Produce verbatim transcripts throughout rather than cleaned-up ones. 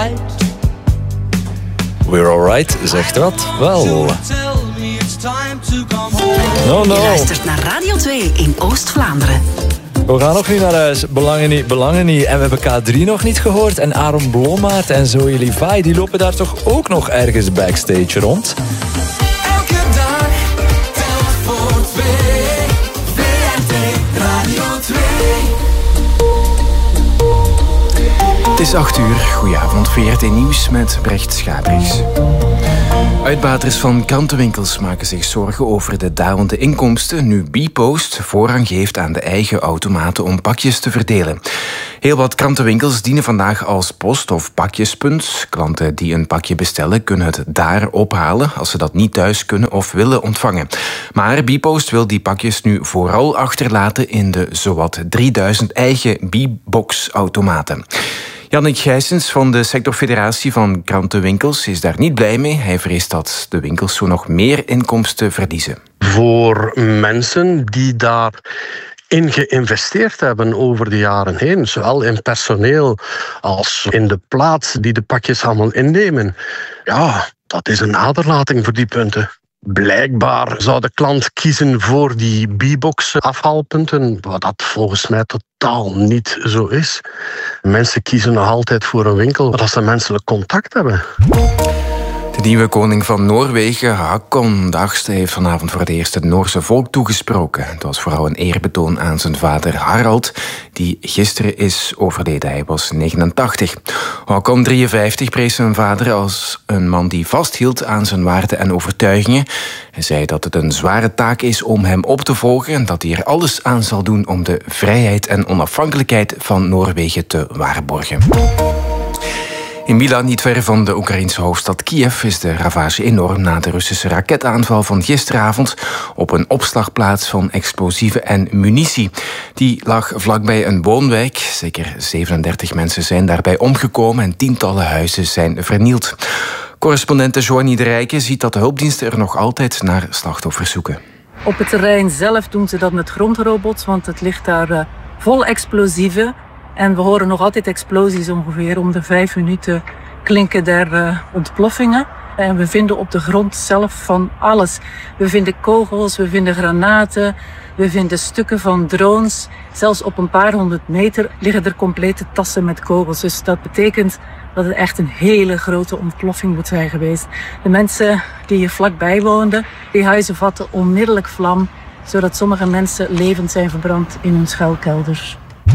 alright. We're alright, zegt dat wel. No, no. Je luistert naar Radio twee in Oost-Vlaanderen. We gaan nog niet naar huis. Belangen niet, belangen niet. En we hebben K drie nog niet gehoord. En Aaron Blommaert en Zoe Levi, die lopen daar toch ook nog ergens backstage rond? Elke dag telt voor twee. V R T Radio twee. Het is acht uur. Goedenavond, V R T Nieuws met Brecht Schabriks. Uitbaters van krantenwinkels maken zich zorgen over de dalende inkomsten nu Bpost voorrang geeft aan de eigen automaten om pakjes te verdelen. Heel wat krantenwinkels dienen vandaag als post- of pakjespunt. Klanten die een pakje bestellen kunnen het daar ophalen als ze dat niet thuis kunnen of willen ontvangen. Maar Bpost wil die pakjes nu vooral achterlaten in de zowat drieduizend eigen B-box-automaten. Jannik Gijsens van de sectorfederatie van krantenwinkels is daar niet blij mee. Hij vreest dat de winkels zo nog meer inkomsten verliezen. Voor mensen die daar in geïnvesteerd hebben over de jaren heen, zowel in personeel als in de plaats die de pakjes allemaal innemen. Ja, dat is een aderlating voor die punten. Blijkbaar zou de klant kiezen voor die B-box afhaalpunten, wat dat volgens mij totaal niet zo is. Mensen kiezen nog altijd voor een winkel waar ze menselijk contact hebben. De nieuwe koning van Noorwegen, Haakon de achtste, heeft vanavond voor het eerst het Noorse volk toegesproken. Het was vooral een eerbetoon aan zijn vader Harald, die gisteren is overleden. Hij was negenentachtig. Haakon drieënvijftig prees zijn vader als een man die vasthield aan zijn waarden en overtuigingen. Hij zei dat het een zware taak is om hem op te volgen en dat hij er alles aan zal doen om de vrijheid en onafhankelijkheid van Noorwegen te waarborgen. In Milan, niet ver van de Oekraïnse hoofdstad Kiev, is de ravage enorm na de Russische raketaanval van gisteravond op een opslagplaats van explosieven en munitie. Die lag vlakbij een woonwijk. Zeker zevenendertig mensen zijn daarbij omgekomen en tientallen huizen zijn vernield. Correspondente Joanie de Rijke ziet dat de hulpdiensten er nog altijd naar slachtoffers zoeken. Op het terrein zelf doen ze dat met grondrobots, want het ligt daar uh, vol explosieven. En we horen nog altijd explosies ongeveer. Om de vijf minuten klinken daar uh, ontploffingen. En we vinden op de grond zelf van alles. We vinden kogels, we vinden granaten, we vinden stukken van drones. Zelfs op een paar honderd meter liggen er complete tassen met kogels. Dus dat betekent dat het echt een hele grote ontploffing moet zijn geweest. De mensen die hier vlakbij woonden, die huizen vatten onmiddellijk vlam, zodat sommige mensen levend zijn verbrand in hun schuilkelders.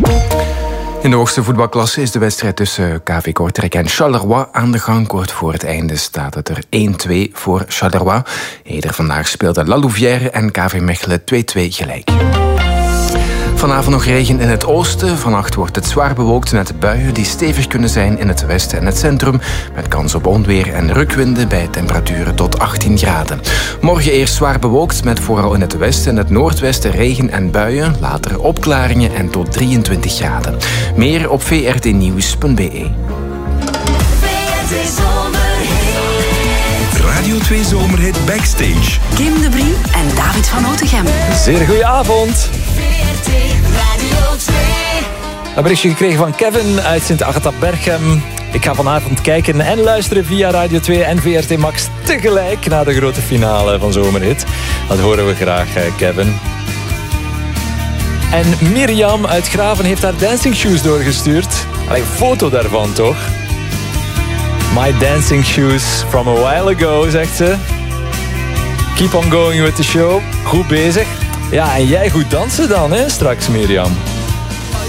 In de hoogste voetbalklasse is de wedstrijd tussen K V Kortrijk en Charleroi aan de gang. Kort voor het einde staat het er één-twee voor Charleroi. Eerder vandaag speelden La Louvière en K V Mechelen twee-twee gelijk. Vanavond nog regen in het oosten. Vannacht wordt het zwaar bewolkt met buien die stevig kunnen zijn in het westen en het centrum. Met kans op onweer en rukwinden bij temperaturen tot achttien graden. Morgen eerst zwaar bewolkt met vooral in het westen en het noordwesten regen en buien. Later opklaringen en tot drieëntwintig graden. Meer op v r t nieuws punt b e. Radio twee Zomerhit Backstage. Kim de Brie en David van Otegem. Zeer goeie avond. Een berichtje gekregen van Kevin uit Sint-Agatha-Berchem. Ik ga vanavond kijken en luisteren via Radio twee en V R T Max tegelijk naar de grote finale van Zomerhit. Dat horen we graag, Kevin. En Mirjam uit Graven heeft haar dancing shoes doorgestuurd. Allee, een foto daarvan, toch? My dancing shoes from a while ago, zegt ze. Keep on going with the show. Goed bezig. Ja, en jij goed dansen dan, hè, straks, Mirjam.